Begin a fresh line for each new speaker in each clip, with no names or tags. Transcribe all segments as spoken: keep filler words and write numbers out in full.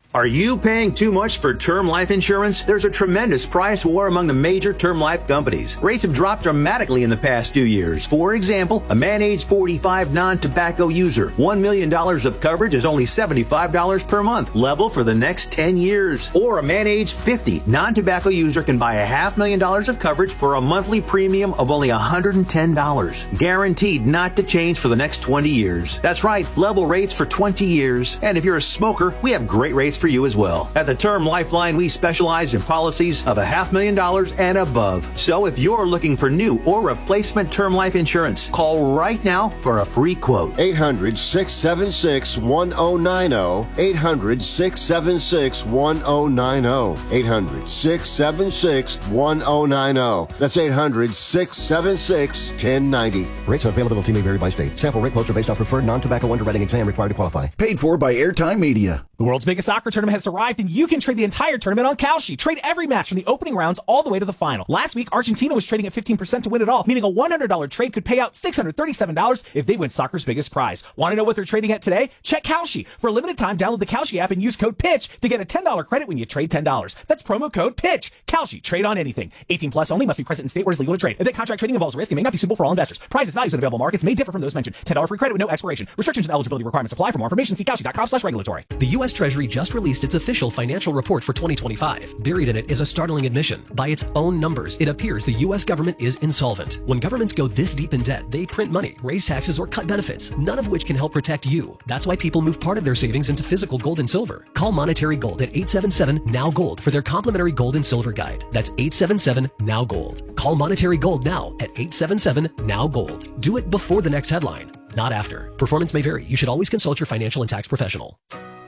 Are you paying too much for term life insurance? There's a tremendous price war among the major term life companies. Rates have dropped dramatically in the past two years. For example, a man age forty-five non-tobacco user, one million dollars of coverage is only seventy-five dollars per month, level for the next ten years. Or a man age fifty non-tobacco user can buy a half million dollars of coverage for a monthly premium of only one hundred ten dollars. Guaranteed not to change for the next twenty years. That's right, level rates for twenty years. And if you're a smoker, we have great rates for you as well. At the Term Lifeline, we specialize in policies of a half million dollars and above. So if you're looking for new or replacement term life insurance, call right now for a free quote.
eight hundred, six seven six, one oh nine oh. eight hundred, six seven six, one oh nine oh. eight hundred, six seven six, one oh nine oh. That's eight hundred, six seven six, one oh nine oh.
Rates and availability may vary by state. Sample rate quotes are based on preferred non-tobacco underwriting exam required to qualify.
Paid for by Airtime Media.
The world's biggest soccer tournament has arrived, and you can trade the entire tournament on Kalshi. Trade every match from the opening rounds all the way to the final. Last week, Argentina was trading at fifteen percent to win it all, meaning a one hundred dollars trade could pay out six hundred thirty-seven dollars if they win soccer's biggest prize. Want to know what they're trading at today? Check Kalshi. For a limited time, download the Kalshi app and use code PITCH to get a ten dollars credit when you trade ten dollars. That's promo code PITCH. Kalshi. Trade on anything. eighteen plus only. Must be present in state where it's legal to trade. If that contract trading involves risk, it may not be suitable for all investors. Prices, values, and available markets may differ from those mentioned. ten dollars free credit with no expiration. Restrictions and eligibility requirements apply. For more information, see Kalshi dot com slash regulatory.
The U S Treasury just released its official financial report for twenty twenty-five. Buried in it is a startling admission. By its own numbers, it appears the U S government is insolvent. When governments go this deep in debt, they print money, raise taxes, or cut benefits, none of which can help protect you. That's why people move part of their savings into physical gold and silver. Call Monetary Gold at eight seven seven, N O W Gold for their complimentary gold and silver guide. That's eight seven seven, N O W Gold. Call Monetary Gold now at eight seven seven, N O W Gold. Do it before the next headline, not after. Performance may vary. You should always consult your financial and tax professional.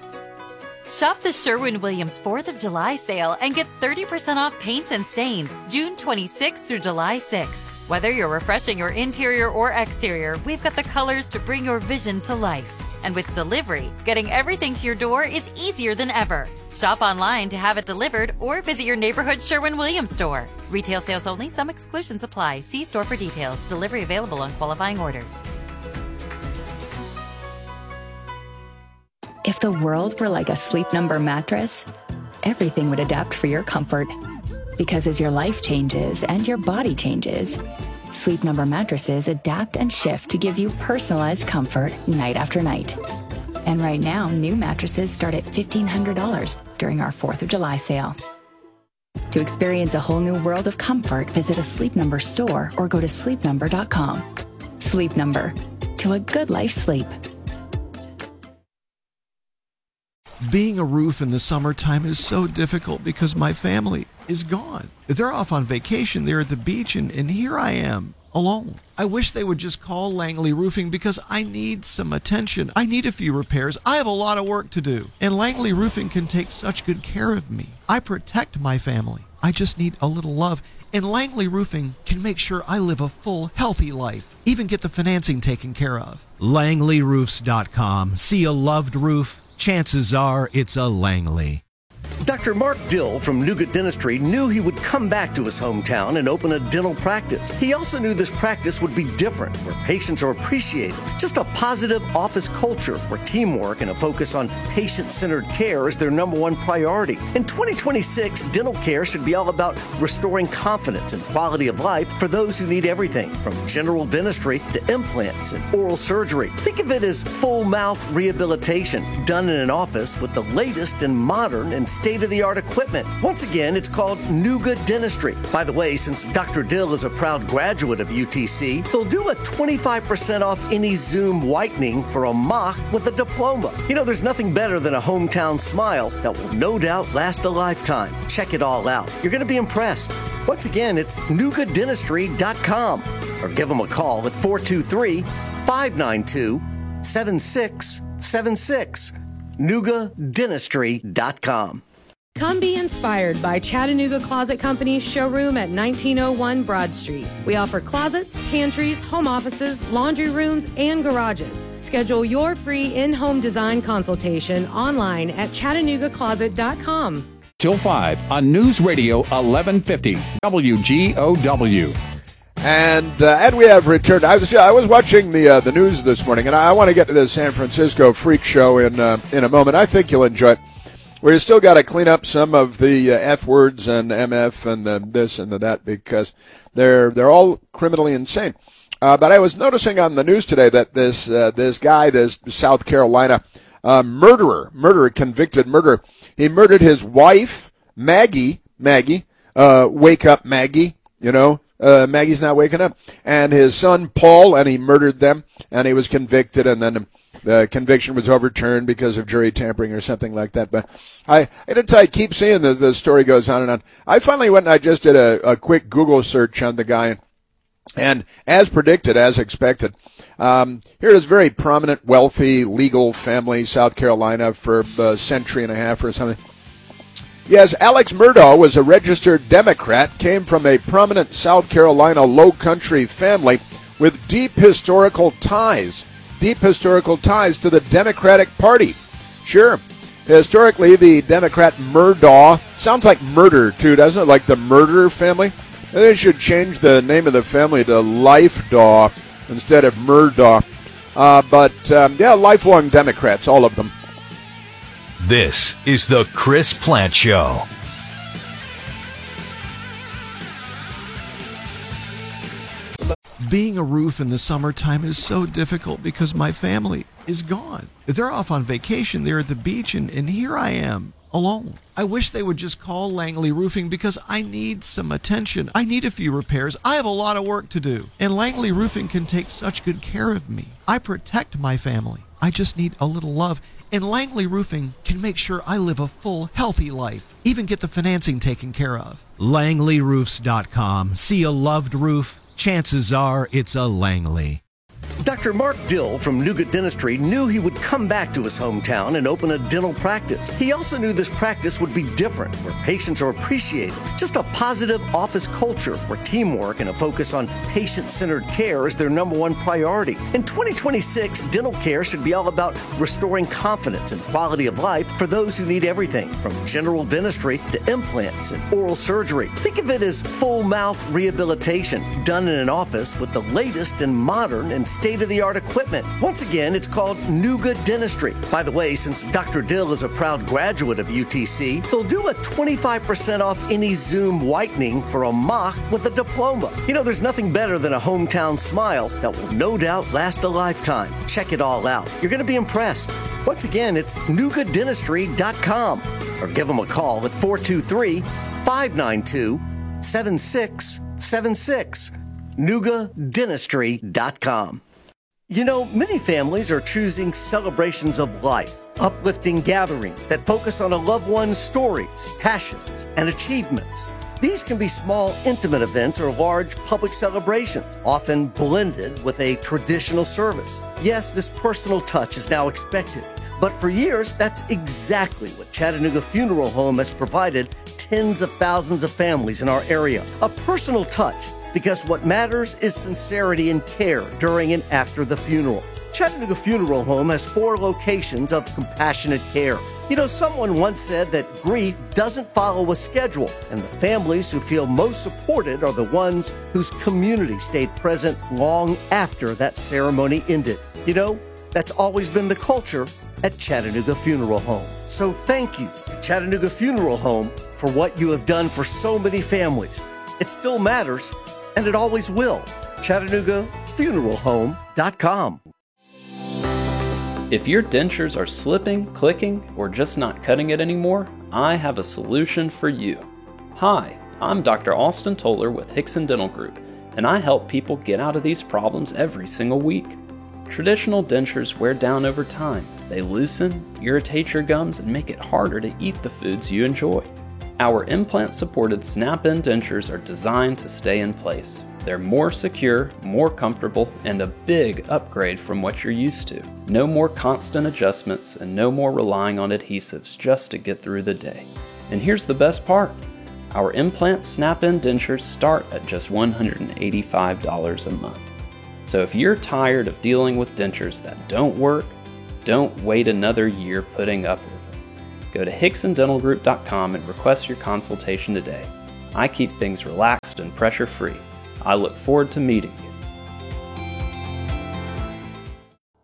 Shop the Sherwin-Williams fourth of July sale and get thirty percent off paints and stains June twenty-sixth through July sixth. Whether you're refreshing your interior or exterior, we've got the colors to bring your vision to life. And with delivery, getting everything to your door is easier than ever. Shop online to have it delivered or visit your neighborhood Sherwin-Williams store. Retail sales only. Some exclusions apply. See store for details. Delivery available on qualifying orders.
If the world were like a Sleep Number mattress, everything would adapt for your comfort. Because as your life changes and your body changes, Sleep Number mattresses adapt and shift to give you personalized comfort night after night. And right now, new mattresses start at fifteen hundred dollars during our fourth of July sale. To experience a whole new world of comfort, visit a Sleep Number store or go to sleep number dot com. Sleep Number. To a good life sleep.
Being a roof in the summertime is so difficult because my family is gone. They're off on vacation, they're at the beach, and, and here I am, alone. I wish they would just call Langley Roofing because I need some attention. I need a few repairs. I have a lot of work to do. And Langley Roofing can take such good care of me. I protect my family. I just need a little love. And Langley Roofing can make sure I live a full, healthy life. Even get the financing taken care of. Langley Roofs dot com. See a loved roof? Chances are it's a Langley.
Doctor Mark Dill from Nougat Dentistry knew he would come back to his hometown and open a dental practice. He also knew this practice would be different, where patients are appreciated. Just a positive office culture where teamwork and a focus on patient-centered care is their number one priority. In twenty twenty-six, dental care should be all about restoring confidence and quality of life for those who need everything, from general dentistry to implants and oral surgery. Think of it as full mouth rehabilitation done in an office with the latest and modern and state-of-the-art equipment. Once again, it's called Nougat Dentistry. By the way, since Doctor Dill is a proud graduate of U T C, they'll do a twenty-five percent off any Zoom whitening for a mock with a diploma. You know, there's nothing better than a hometown smile that will no doubt last a lifetime. Check it all out. You're going to be impressed. Once again, it's nougat dentistry dot com or give them a call at four two three, five nine two, seven six seven six. nougat dentistry dot com.
Come be inspired by Chattanooga Closet Company's showroom at nineteen oh one Broad Street. We offer closets, pantries, home offices, laundry rooms, and garages. Schedule your free in-home design consultation online at chattanooga closet dot com.
Till five on News Radio eleven fifty W G O W.
And uh, and we have returned. I was I was watching the uh, the news this morning, and I, I want to get to the San Francisco freak show in uh, in a moment. I think you'll enjoy it. we still got to clean up some of the uh, F words and M F and the this and the that because they're they're all criminally insane. Uh, but I was noticing on the news today that this uh, this guy, this South Carolina uh, murderer, murderer, convicted murderer, he murdered his wife, Maggie, Maggie, uh, wake up, Maggie, you know, uh, Maggie's not waking up, and his son, Paul, and he murdered them, and he was convicted, and then the conviction was overturned because of jury tampering or something like that. But I, I didn't tell you, keep seeing this, the story goes on and on. I finally went and I just did a, a quick Google search on the guy. And as predicted, as expected, um, here is very prominent, wealthy, legal family, South Carolina, for a century and a half or something. Yes, Alex Murdaugh was a registered Democrat, came from a prominent South Carolina low-country family with deep historical ties, deep historical ties to the Democratic Party. Sure, historically, the Democrat Murdaugh sounds like murder, too, doesn't it? Like the murder family? They should change the name of the family to Lifedaw instead of Murdaugh. Uh, but, um, yeah, lifelong Democrats, all of them.
This is the Chris Plante Show.
Being a roof in the summertime is so difficult because my family is gone. They're off on vacation. They're at the beach, and, and here I am. Alone. I wish they would just call Langley Roofing because I need some attention. I need a few repairs. I have a lot of work to do. And Langley Roofing can take such good care of me. I protect my family. I just need a little love. And Langley Roofing can make sure I live a full, healthy life. Even get the financing taken care of. Langley Roofs dot com. See a loved roof? Chances are it's a Langley.
Doctor Mark Dill from Nougat Dentistry knew he would come back to his hometown and open a dental practice. He also knew this practice would be different, where patients are appreciated. Just a positive office culture where teamwork and a focus on patient-centered care is their number one priority. In twenty twenty-six, dental care should be all about restoring confidence and quality of life for those who need everything from general dentistry to implants and oral surgery. Think of it as full mouth rehabilitation done in an office with the latest and modern and state-of-the-art equipment. Once again, it's called Nougat Dentistry. By the way, since Doctor Dill is a proud graduate of U T C, they'll do a twenty-five percent off any Zoom whitening for a mock with a diploma. You know, there's nothing better than a hometown smile that will no doubt last a lifetime. Check it all out. You're going to be impressed. Once again, it's Nougat Dentistry dot com or give them a call at four two three, five nine two, seven six seven six. Nougat Dentistry dot com. You know, many families are choosing celebrations of life, uplifting gatherings that focus on a loved one's stories, passions, and achievements. These can be small, intimate events or large public celebrations, often blended with a traditional service. Yes, this personal touch is now expected, but for years, that's exactly what Chattanooga Funeral Home has provided tens of thousands of families in our area. A personal touch. Because what matters is sincerity and care during and after the funeral. Chattanooga Funeral Home has four locations of compassionate care. You know, someone once said that grief doesn't follow a schedule, and the families who feel most supported are the ones whose community stayed present long after that ceremony ended. You know, that's always been the culture at Chattanooga Funeral Home. So thank you to Chattanooga Funeral Home for what you have done for so many families. It still matters. And it always will. Chattanooga Funeral Home dot com.
If your dentures are slipping, clicking, or just not cutting it anymore, I have a solution for you. Hi, I'm Doctor Austin Toller with Hickson Dental Group, and I help people get out of these problems every single week. Traditional dentures wear down over time. They loosen, irritate your gums, and make it harder to eat the foods you enjoy. Our implant-supported snap-in dentures are designed to stay in place. They're more secure, more comfortable, and a big upgrade from what you're used to. No more constant adjustments and no more relying on adhesives just to get through the day. And here's the best part. Our implant snap-in dentures start at just one hundred eighty-five dollars a month. So if you're tired of dealing with dentures that don't work, don't wait another year putting up with it. Go to Hickson Dental Group dot com and request your consultation today. I keep things relaxed and pressure-free. I look forward to meeting you.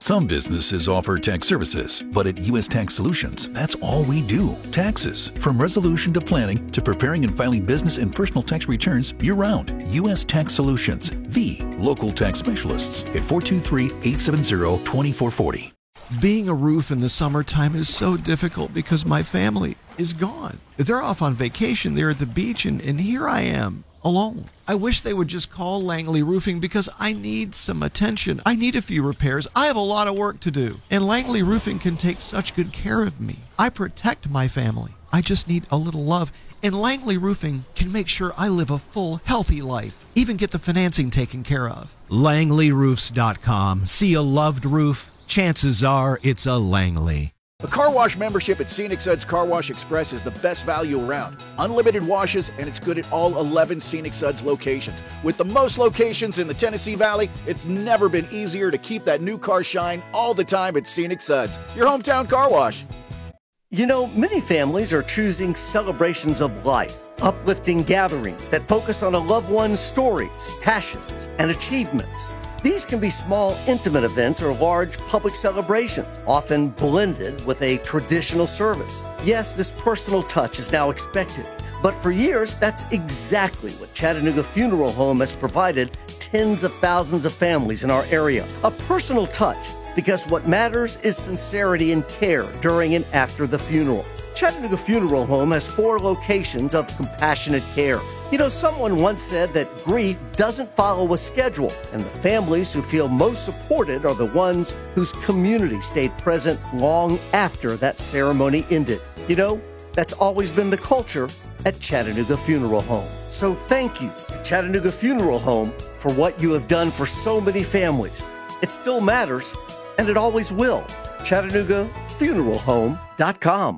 Some businesses offer tax services, but at U S Tax Solutions, that's all we do. Taxes. From resolution to planning to preparing and filing business and personal tax returns year-round. U S Tax Solutions, the local tax specialists at four two three, eight seven zero, two four four zero.
Being a roof in the summertime is so difficult because my family is gone. They're off on vacation, they're at the beach, and, and here I am, alone. I wish they would just call Langley Roofing because I need some attention. I need a few repairs. I have a lot of work to do. And Langley Roofing can take such good care of me. I protect my family. I just need a little love. And Langley Roofing can make sure I live a full, healthy life. Even get the financing taken care of. Langley Roofs dot com. See a loved roof? Chances are it's a Langley.
A car wash membership at Scenic Suds Car Wash Express is the best value around. Unlimited washes, and it's good at all eleven Scenic Suds locations. With the most locations in the Tennessee Valley, it's never been easier to keep that new car shine all the time at Scenic Suds, your hometown car wash.
You know, many families are choosing celebrations of life, uplifting gatherings that focus on a loved one's stories, passions, and achievements. These can be small, intimate events or large public celebrations, often blended with a traditional service. Yes, this personal touch is now expected, but for years, that's exactly what Chattanooga Funeral Home has provided tens of thousands of families in our area. A personal touch, because what matters is sincerity and care during and after the funeral. Chattanooga Funeral Home has four locations of compassionate care. You know, someone once said that grief doesn't follow a schedule, and the families who feel most supported are the ones whose community stayed present long after that ceremony ended. You know, that's always been the culture at Chattanooga Funeral Home. So thank you to Chattanooga Funeral Home for what you have done for so many families. It still matters, and it always will. Chattanooga Funeral Home dot com.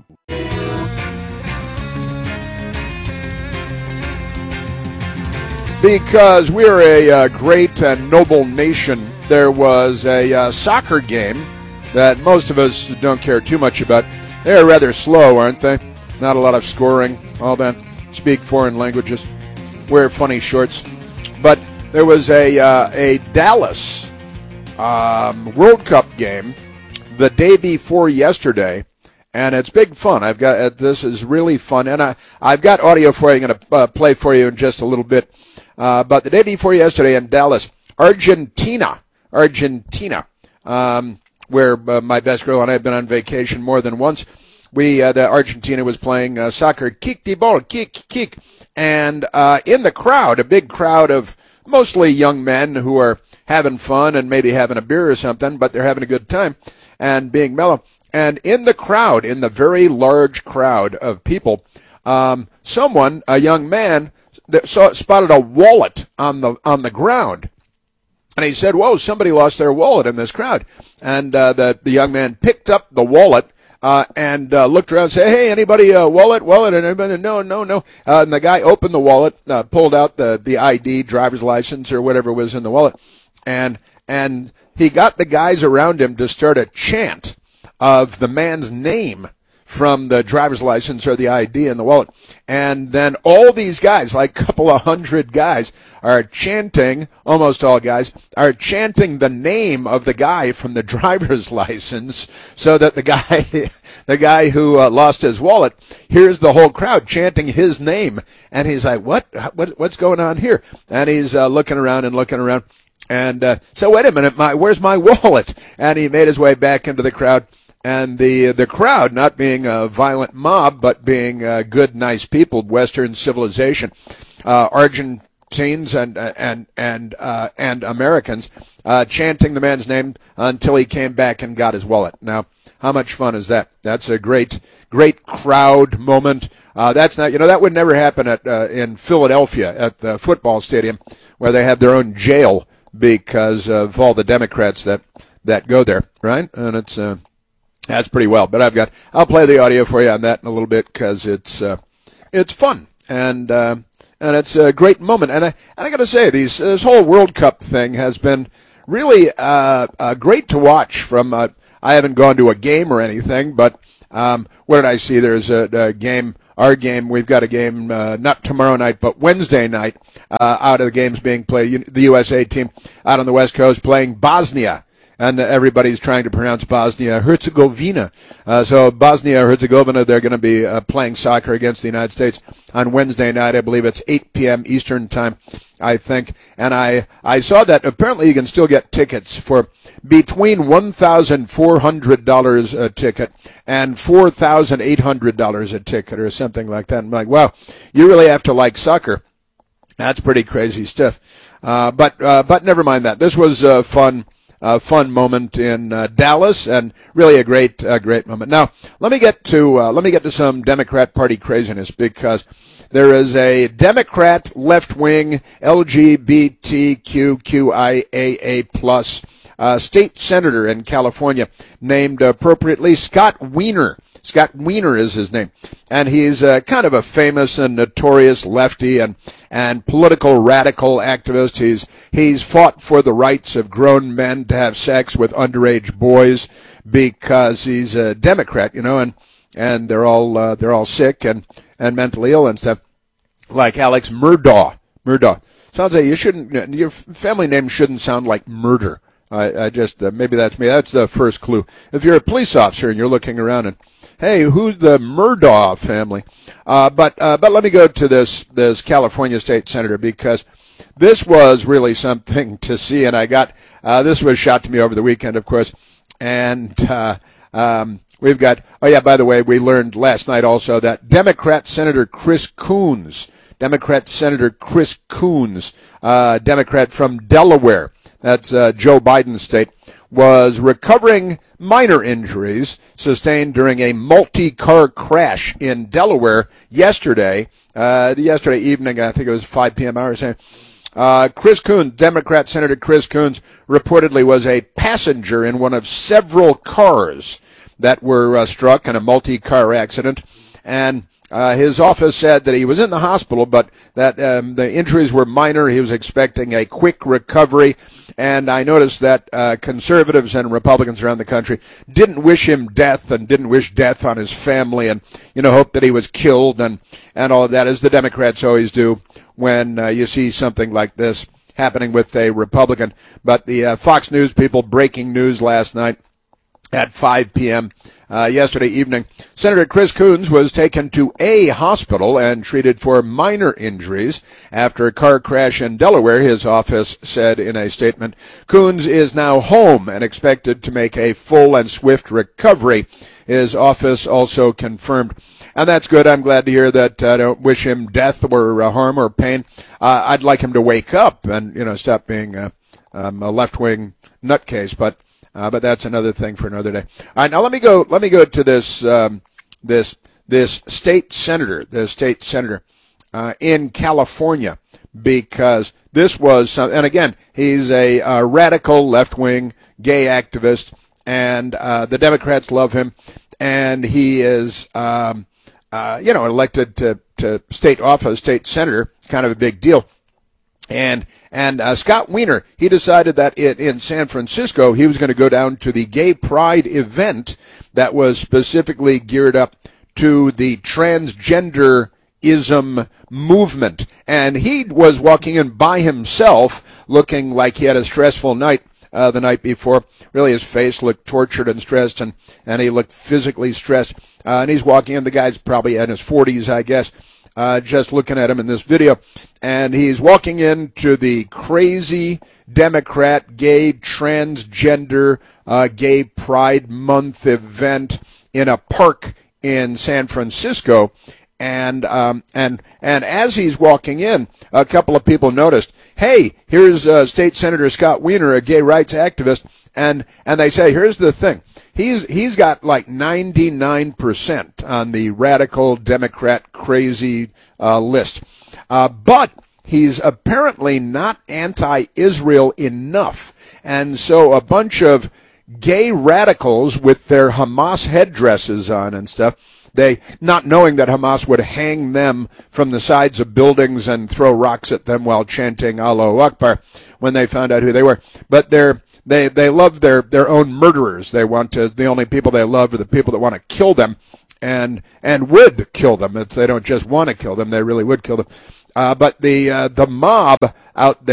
Because we're a uh, great and noble nation, there was a uh, soccer game that most of us don't care too much about. They're rather slow, aren't they? Not a lot of scoring, all that. Speak foreign languages, wear funny shorts. But there was a uh, a Dallas um, World Cup game the day before yesterday, and it's big fun. I've got uh, this is really fun, and I I've got audio for you. I'm going to uh, play for you in just a little bit. Uh, but the day before yesterday in Dallas, Argentina, Argentina, um, where uh, my best girl and I have been on vacation more than once. We uh, the Argentina was playing uh, soccer, kick the ball, kick, kick, and uh, in the crowd, a big crowd of mostly young men who are having fun and maybe having a beer or something, but they're having a good time and being mellow. And in the crowd, in the very large crowd of people, um, someone, a young man, that saw, spotted a wallet on the on the ground, and he said, "Whoa! Somebody lost their wallet in this crowd." And uh, the the young man picked up the wallet uh, and uh, looked around, and said, "Hey, anybody uh, wallet? Wallet?" And everybody, no, no, no. Uh, and the guy opened the wallet, uh, pulled out the the I D, driver's license, or whatever was in the wallet, and and he got the guys around him to start a chant of the man's name from the driver's license or the I D in the wallet. And then all these guys, like a couple of hundred guys, are chanting, almost all guys, are chanting the name of the guy from the driver's license so that the guy the guy who uh, lost his wallet hears the whole crowd chanting his name. And he's like, what? what what's going on here? And he's uh, looking around and looking around. And uh, so, wait a minute, my, where's my wallet? And he made his way back into the crowd. And the the crowd, not being a violent mob, but being uh, good, nice people, Western civilization, uh, Argentines and and and uh, and Americans, uh, chanting the man's name until he came back and got his wallet. Now, how much fun is that? That's a great great crowd moment. Uh, that's not, you know, that would never happen at uh, in Philadelphia at the football stadium, where they have their own jail because of all the Democrats that that go there, right? And it's uh, That's pretty well, but I've got, I'll play the audio for you on that in a little bit because it's, uh, it's fun and, uh, and it's a great moment. And I, and I gotta say, these, this whole World Cup thing has been really, uh, uh great to watch from, uh, I haven't gone to a game or anything, but, um, what did I see? There's a, a game, our game, we've got a game, uh, not tomorrow night, but Wednesday night, uh, out of the games being played, the U S A team out on the West Coast playing Bosnia. and everybody's trying to pronounce Bosnia-Herzegovina. Uh, so Bosnia-Herzegovina, they're going to be uh, playing soccer against the United States on Wednesday night. I believe it's eight p.m. Eastern time, I think. And I, I saw that apparently you can still get tickets for between one thousand four hundred dollars a ticket and four thousand eight hundred dollars a ticket or something like that. I'm like, wow, you really have to like soccer. That's pretty crazy stuff. Uh, but, uh, but never mind that. This was a fun, uh, fun moment in, uh, Dallas, and really a great, uh, great moment. Now, let me get to, uh, let me get to some Democrat Party craziness, because there is a Democrat left-wing L G B T Q Q I A A plus, uh, state senator in California named appropriately Scott Wiener. Scott Wiener is his name, and he's uh, kind of a famous and notorious lefty and and political radical activist. He's he's fought for the rights of grown men to have sex with underage boys because he's a Democrat, you know, and and they're all uh, they're all sick and and mentally ill and stuff. Like Alex Murdaugh. Murdaugh sounds like you shouldn't. Your family name shouldn't sound like murder. I, I just uh, maybe that's me. That's the first clue. If you're a police officer and you're looking around and, hey, who's the Murdaugh family? Uh, but uh, but let me go to this this California state senator, because this was really something to see, and I got uh, this was shot to me over the weekend, of course, and uh, um, we've got. Oh yeah, by the way, we learned last night also that Democrat Senator Chris Coons, Democrat Senator Chris Coons, uh, Democrat from Delaware. That's uh, Joe Biden's state, was recovering minor injuries sustained during a multi-car crash in Delaware yesterday, uh, yesterday evening. I think it was five p.m. hour. Uh, Chris Coons, Democrat Senator Chris Coons, reportedly was a passenger in one of several cars that were uh, struck in a multi-car accident, and Uh, his office said that he was in the hospital, but that um, the injuries were minor. He was expecting a quick recovery. And I noticed that uh, conservatives and Republicans around the country didn't wish him death and didn't wish death on his family and, you know, hope that he was killed and, and all of that, as the Democrats always do when uh, you see something like this happening with a Republican. But the uh, Fox News people breaking news last night at five p.m. Uh, yesterday evening, Senator Chris Coons was taken to a hospital and treated for minor injuries after a car crash in Delaware, his office said in a statement. Coons is now home and expected to make a full and swift recovery, his office also confirmed. And that's good. I'm glad to hear that. I uh, don't wish him death or uh, harm or pain. Uh, I'd like him to wake up and, you know, stop being uh, um, a left-wing nutcase, but Uh, but that's another thing for another day. All right, now let me go. Let me go to this um, this this state senator, this state senator uh, in California, because this was some, and again, he's a uh, radical left-wing gay activist, and uh, the Democrats love him, and he is um, uh, you know elected to to state office, state senator. It's kind of a big deal. And and uh, Scott Wiener, he decided that it, in San Francisco, he was going to go down to the Gay Pride event that was specifically geared up to the transgenderism movement. And he was walking in by himself, looking like he had a stressful night uh, the night before. Really, his face looked tortured and stressed, and, and he looked physically stressed. Uh, and he's walking in. The guy's probably in his forties, I guess. Uh, just looking at him in this video, and he's walking into the crazy Democrat gay transgender uh, gay Pride Month event in a park in San Francisco, and um, and and as he's walking in, a couple of people noticed, hey, here's uh, State Senator Scott Wiener, a gay rights activist, and and they say, here's the thing. He's he's got like ninety-nine percent on the radical Democrat crazy uh, list, uh, but he's apparently not anti-Israel enough, and so a bunch of gay radicals with their Hamas headdresses on and stuff, they, not knowing that Hamas would hang them from the sides of buildings and throw rocks at them while chanting Allahu Akbar when they found out who they were, but they're They they love their, their own murderers. They want to, the only people they love are the people that want to kill them and and would kill them. If they don't just want to kill them, they really would kill them. Uh, but the uh, the mob out there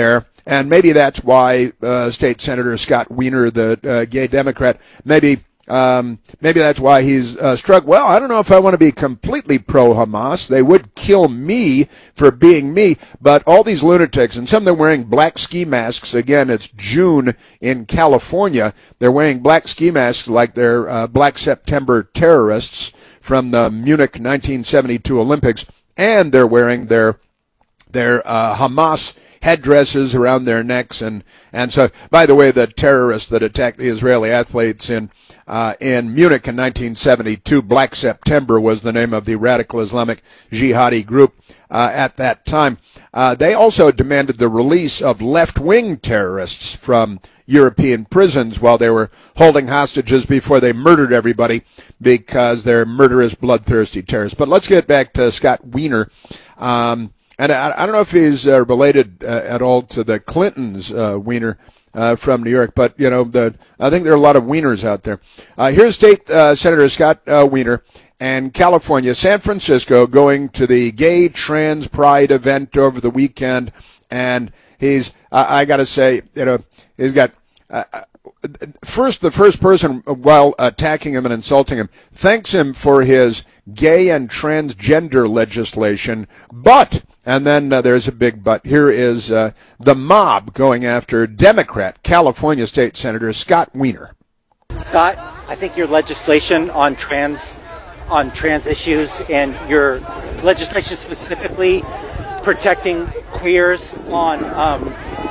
and maybe that's why uh, State Senator Scott Wiener, the uh, gay Democrat, maybe um, maybe that's why he's uh, struck. Well, I don't know if I want to be completely pro-Hamas. They would kill me for being me, but all these lunatics, and some of them wearing black ski masks. Again, it's June in California. They're wearing black ski masks like they're uh, Black September terrorists from the Munich nineteen seventy-two Olympics, and they're wearing their their uh, Hamas headdresses around their necks, and and so. By the way, the terrorists that attacked the Israeli athletes in uh, in Munich in nineteen seventy-two, Black September was the name of the radical Islamic jihadi group uh, at that time. Uh, they also demanded the release of left-wing terrorists from European prisons while they were holding hostages before they murdered everybody because they're murderous, bloodthirsty terrorists. But let's get back to Scott Wiener. Um, and I, I don't know if he's uh, related uh, at all to the Clintons, uh, Wiener, uh, from New York, but, you know, the, I think there are a lot of Wieners out there. Uh, here's State uh, Senator Scott uh, Wiener and California, San Francisco, going to the Gay Trans Pride event over the weekend, and he's, I, I got to say, you know, he's got, uh, first, the first person, while attacking him and insulting him, thanks him for his gay and transgender legislation, but, and then uh, there's a big but, here is uh, the mob going after Democrat California State Senator Scott Wiener.
Scott, I think your legislation on trans on trans issues and your legislation specifically protecting queers on um,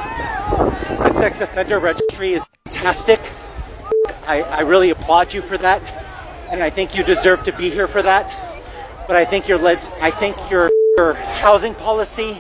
the sex offender registry is fantastic. I, I really applaud you for that, and I think you deserve to be here for that. But I think your leg- I think your, your housing policy,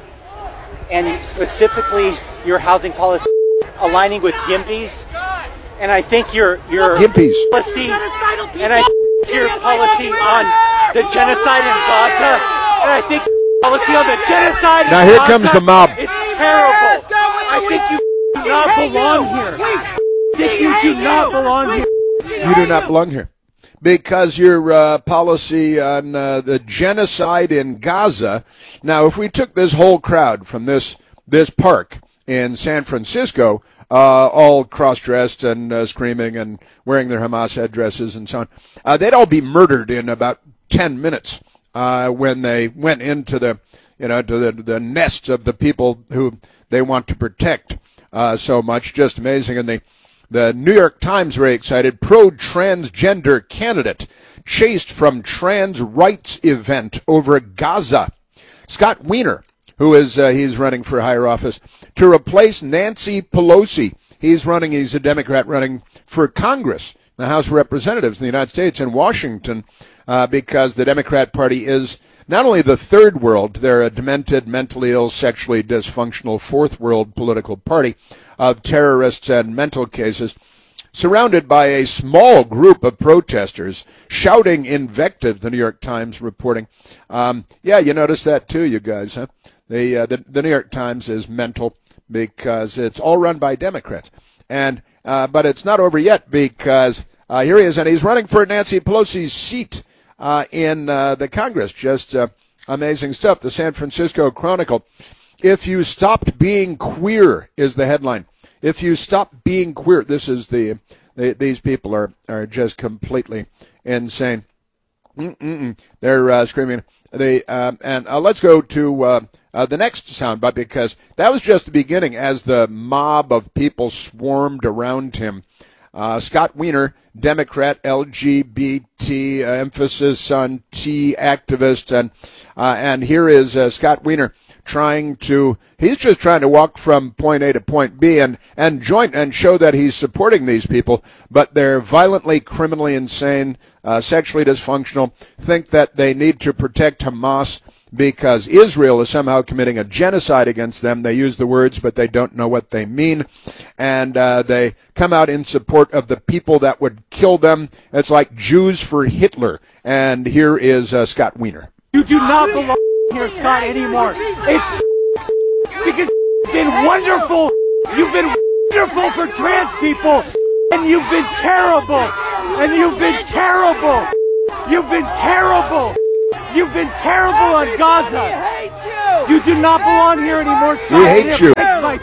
and specifically your housing policy aligning with YIMBYs, and I think your your
YIMBYs
policy, and I think your policy on the genocide in Gaza, and I think your policy on the genocide in
Now here
Gaza,
comes the mob.
It's terrible. I think you do not belong here. I think you do not belong here.
You do not belong here. Because your uh, policy on uh, the genocide in Gaza. Now, if we took this whole crowd from this this park in San Francisco, uh, all cross-dressed and uh, screaming and wearing their Hamas headdresses and so on, uh, they'd all be murdered in about ten minutes uh, when they went into the, you know, to the, the nests of the people who they want to protect uh, so much. Just amazing. And they. The New York Times, very excited, pro-transgender candidate chased from trans rights event over Gaza. Scott Wiener, who is, uh, he's running for higher office, to replace Nancy Pelosi. He's running, he's a Democrat running for Congress, the House of Representatives in the United States in Washington, uh, because the Democrat Party is not only the third world, they're a demented, mentally ill, sexually dysfunctional fourth world political party of terrorists and mental cases, surrounded by a small group of protesters shouting invective, the New York Times reporting. Um, yeah, you notice that too, you guys, huh? The, uh, the, the New York Times is mental because it's all run by Democrats. And uh, but it's not over yet because uh, here he is, and he's running for Nancy Pelosi's seat Uh, in uh, the Congress. Just uh, amazing stuff. The San Francisco Chronicle. If you stopped being queer is the headline. If you stop being queer, this is the, the these people are, are just completely insane. Mm-mm-mm. They're uh, screaming. They uh, and uh, let's go to uh, uh, the next soundbite because that was just the beginning as the mob of people swarmed around him. Uh, Scott Wiener, Democrat, L G B T, uh, emphasis on T activist, and uh, and here is uh, Scott Wiener trying to, he's just trying to walk from point A to point B and, and join and show that he's supporting these people, but they're violently, criminally insane, uh, sexually dysfunctional, think that they need to protect Hamas because Israel is somehow committing a genocide against them. They use the words, but they don't know what they mean. And uh, they come out in support of the people that would kill them. It's like Jews for Hitler. And here is uh, Scott Wiener.
You do not belong here, Scott, anymore. It's because you've been wonderful. You've been wonderful for trans people. And you've been terrible. And you've been terrible. You've been terrible. You've been terrible on Gaza. You do not belong here anymore, Scott.
We hate you.
It breaks my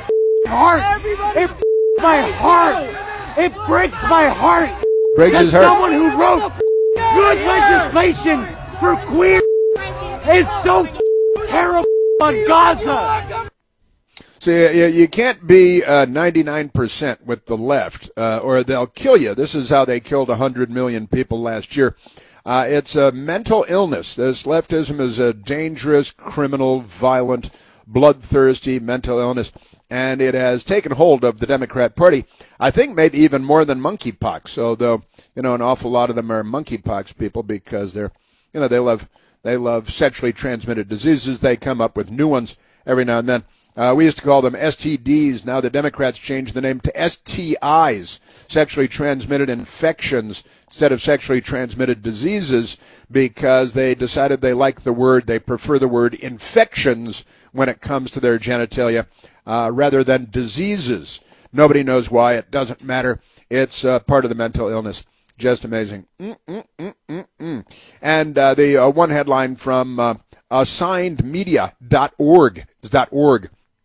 heart. It my heart. It breaks my heart.
Breaks his heart.
Someone who wrote good legislation for queers is so terrible on Gaza.
So you, you can't be uh, ninety-nine percent with the left, uh, or they'll kill you. This is how they killed one hundred million people last year. Uh, it's a mental illness. This leftism is a dangerous, criminal, violent, bloodthirsty mental illness, and it has taken hold of the Democrat Party. I think maybe even more than monkeypox, although, you know, an awful lot of them are monkeypox people because they're, you know, they love they love sexually transmitted diseases. They come up with new ones every now and then. Uh, we used to call them S T Ds. Now the Democrats changed the name to S T Is, sexually transmitted infections, instead of sexually transmitted diseases, because they decided they like the word, they prefer the word infections when it comes to their genitalia, uh, rather than diseases. Nobody knows why. It doesn't matter. It's uh, part of the mental illness. Just amazing. Mm, mm, mm, mm, mm. And uh, the uh, one headline from uh, assigned media dot org. .org.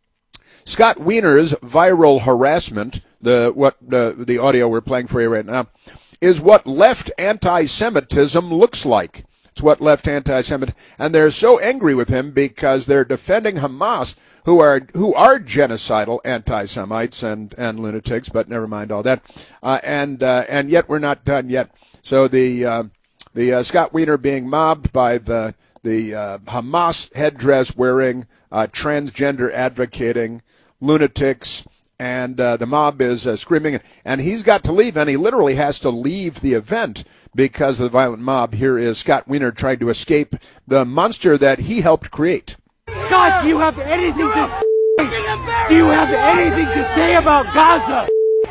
Scott Wiener's viral harassment, the what uh, the audio we're playing for you right now, is what left anti-Semitism looks like. It's what left anti-Semitism, and they're so angry with him because they're defending Hamas, who are who are genocidal anti-Semites and, and lunatics. But never mind all that. Uh, and uh, and yet we're not done yet. So the uh, the uh, Scott Wiener being mobbed by the the uh, Hamas headdress wearing, uh, transgender advocating lunatics, and uh, the mob is uh, screaming, and he's got to leave, and he literally has to leave the event because of the violent mob. Here is Scott Wiener trying to escape the monster that he helped create.
Scott, do you have anything to say? Do you have anything to say about Gaza?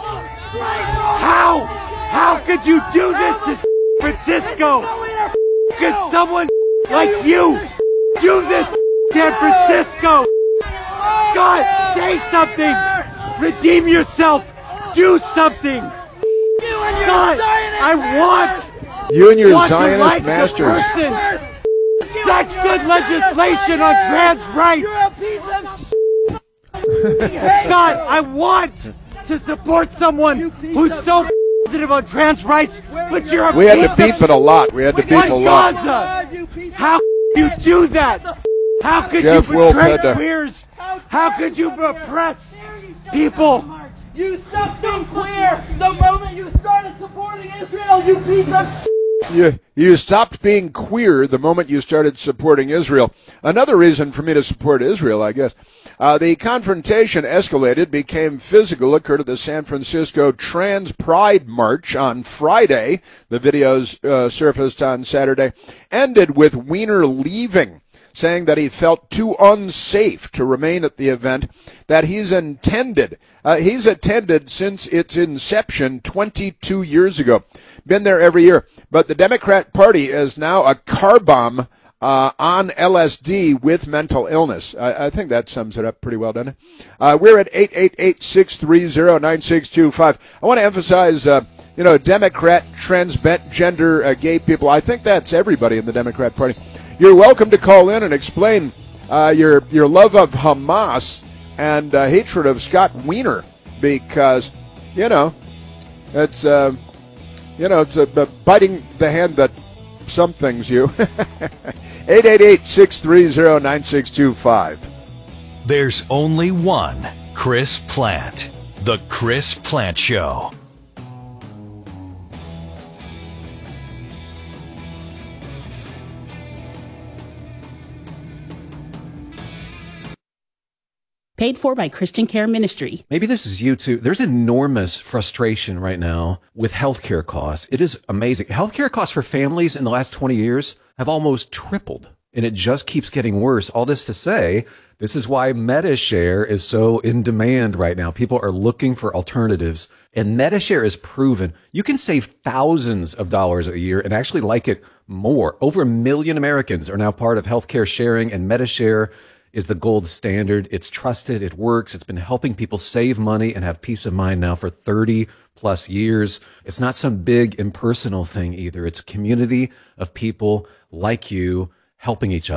How? How could you do this to San Francisco? Could someone like you do this to San Francisco? Scott, say something! Redeem yourself! Do something! Scott, I want
you and your
want
Zionist
to like
masters.
Such good legislation on trans rights! Scott, I want to support someone who's so positive on trans rights, but you're a
We had to
piece
beep
of
it a lot. We had to beep
on
a lot.
Gaza. How could you do that? How could
Jeff
you
Wolf
betray
had to-
queers? How could you oppress people?
You stopped being queer the moment you started supporting Israel, you piece of shit.
You, you stopped being queer the moment you started supporting Israel. Another reason for me to support Israel, I guess. Uh, the confrontation escalated, became physical, occurred at the San Francisco Trans Pride March on Friday. The videos uh, surfaced on Saturday. Ended with Wiener leaving, saying that he felt too unsafe to remain at the event, that he's intended, uh, he's attended since its inception twenty-two years ago. Been there every year. But the Democrat Party is now a car bomb uh, on L S D with mental illness. I, I think that sums it up pretty well, doesn't it? Uh, we're at eight eight eight, six three zero, nine six two five. I want to emphasize, uh, you know, Democrat, transgender, uh, gay people. I think that's everybody in the Democrat Party. You're welcome to call in and explain uh, your your love of Hamas and uh, hatred of Scott Wiener, because, you know, it's uh, you know it's uh, biting the hand that some things you. eight eight eight, six three zero, nine six two five.
There's only one Chris Plant. The Chris Plant Show.
Paid for by Christian Care Ministry.
Maybe this is you too. There's enormous frustration right now with healthcare costs. It is amazing. Healthcare costs for families in the last twenty years have almost tripled, and it just keeps getting worse. All this to say, this is why MediShare is so in demand right now. People are looking for alternatives, and MediShare is proven you can save thousands of dollars a year and actually like it more. Over a million Americans are now part of healthcare sharing, and MediShare is the gold standard. It's trusted. It works. It's been helping people save money and have peace of mind now for thirty plus years. It's not some big impersonal thing either. It's a community of people like you helping each other.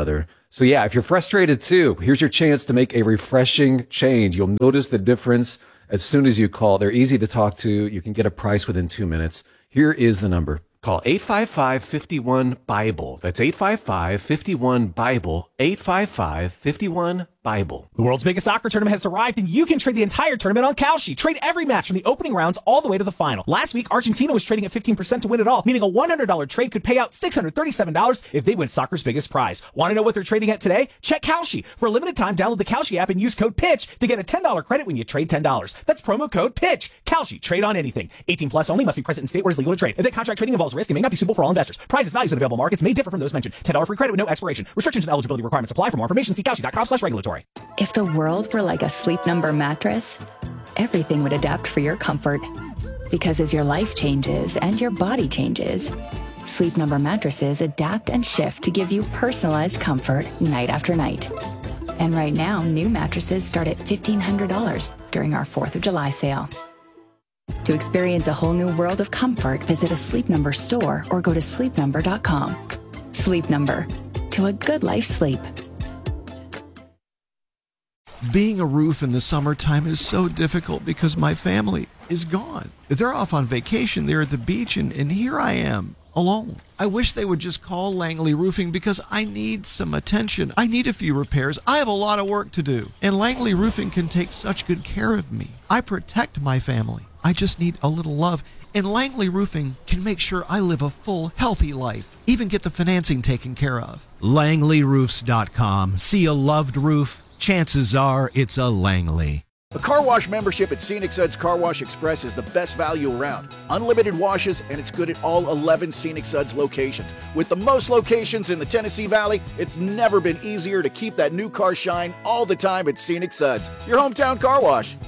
So yeah, if you're frustrated too, here's your chance to make a refreshing change. You'll notice the difference as soon as you call. They're easy to talk to. You can get a price within two minutes. Here is the number. Call eight five five, five one, BIBLE. That's eight five five, five one, BIBLE. eight five five, five one, BIBLE.
The world's biggest soccer tournament has arrived, and you can trade the entire tournament on Kalshi. Trade every match from the opening rounds all the way to the final. Last week, Argentina was trading at fifteen percent to win it all, meaning a one hundred dollars trade could pay out six hundred thirty-seven dollars if they win soccer's biggest prize. Want to know what they're trading at today? Check Kalshi. For a limited time, download the Kalshi app and use code PITCH to get a ten dollars credit when you trade ten dollars. That's promo code PITCH. Kalshi. Trade on anything. eighteen plus only. Must be present in state where it's legal to trade. If that contract trading involves risk, it may not be suitable for all investors. Prizes, values, and available markets may differ from those mentioned. ten dollars free credit with no expiration. Restrictions and eligibility requirements apply. For more information, see Kalshi dot com slash regulatory.
If the world were like a Sleep Number mattress, everything would adapt for your comfort. Because as your life changes and your body changes, Sleep Number mattresses adapt and shift to give you personalized comfort night after night. And right now, new mattresses start at fifteen hundred dollars during our fourth of July sale. To experience a whole new world of comfort, visit a Sleep Number store or go to sleep number dot com. Sleep Number. To a good life sleep.
Being a roof in the summertime is so difficult because my family is gone. They're off on vacation, they're at the beach, and, and here I am, alone. I wish they would just call Langley Roofing because I need some attention. I need a few repairs. I have a lot of work to do. And Langley Roofing can take such good care of me. I protect my family. I just need a little love. And Langley Roofing can make sure I live a full, healthy life. Even get the financing taken care of. Langley Roofs dot com. See a loved roof? Chances are it's a Langley.
A car wash membership at Scenic Suds Car Wash Express is the best value around. Unlimited washes, and it's good at all eleven Scenic Suds locations. With the most locations in the Tennessee Valley, it's never been easier to keep that new car shine all the time at Scenic Suds, your hometown car wash.